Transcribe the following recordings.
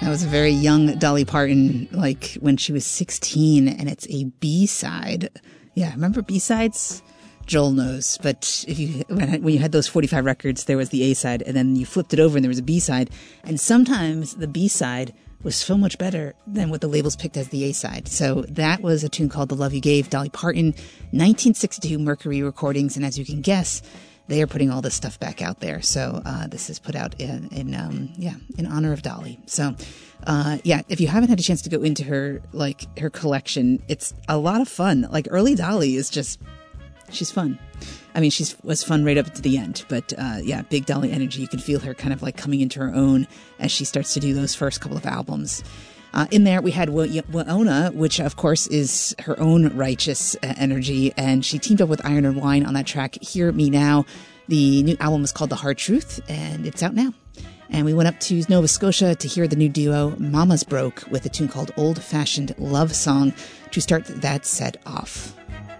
That was a very young Dolly Parton, like when she was 16, and it's a B-side. Yeah, remember B-sides? Joel knows, but when you had those 45 records, there was the A-side, and then you flipped it over and there was a B-side, and sometimes the B-side was so much better than what the labels picked as the A-side. So that was a tune called The Love You Gave, Dolly Parton, 1962 Mercury recordings, and as you can guess, they are putting all this stuff back out there. So this is put out in honor of Dolly. So if you haven't had a chance to go into her collection, it's a lot of fun. Like early Dolly is just, she's fun. I mean, she was fun right up to the end, but big Dolly energy. You can feel her kind of like coming into her own as she starts to do those first couple of albums. In there, we had Wynonna, which, of course, is her own righteous energy, and she teamed up with Iron and Wine on that track, Hear Me Now. The new album is called The Hard Truth, and it's out now. And we went up to Nova Scotia to hear the new duo Mama's Broke with a tune called Old Fashioned Love Song to start that set off.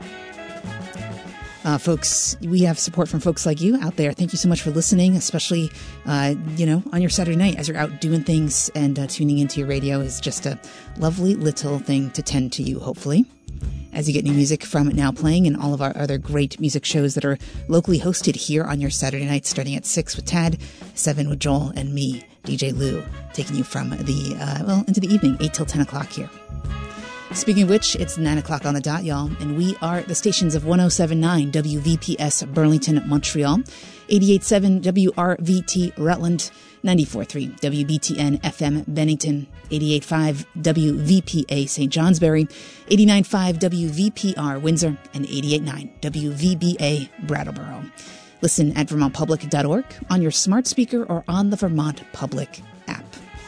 Folks, we have support from folks like you out there. Thank you so much for listening, especially, on your Saturday night as you're out doing things, and tuning into your radio is just a lovely little thing to tend to you, hopefully, as you get new music from Now Playing and all of our other great music shows that are locally hosted here on your Saturday night, starting at 6 with Tad, 7 with Joel, and me, DJ Lou, taking you from into the evening, 8 till 10 o'clock here. Speaking of which, it's 9 o'clock on the dot, y'all, and we are the stations of 107.9 WVPS Burlington, Montreal, 88.7 WRVT Rutland, 94.3 WBTN FM Bennington, 88.5 WVPA St. Johnsbury, 89.5 WVPR Windsor, and 88.9 WVBA Brattleboro. Listen at vermontpublic.org, on your smart speaker, or on the Vermont Public app.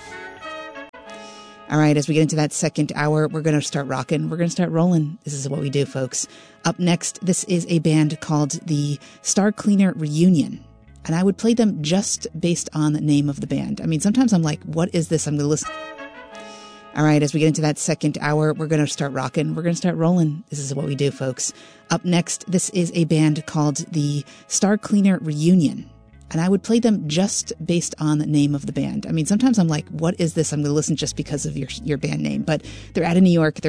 All right, as we get into that second hour, we're going to start rocking. We're going to start rolling. This is what we do, folks. Up next, this is a band called the Star Cleaner Reunion. And I would play them just based on the name of the band. I mean, sometimes I'm like, what is this? I'm going to listen. All right, as we get into that second hour, we're going to start rocking. We're going to start rolling. This is what we do, folks. Up next, this is a band called the Star Cleaner Reunion. And I would play them just based on the name of the band. I mean, sometimes I'm like, what is this? I'm going to listen just because of your band name. But they're out of New York. They're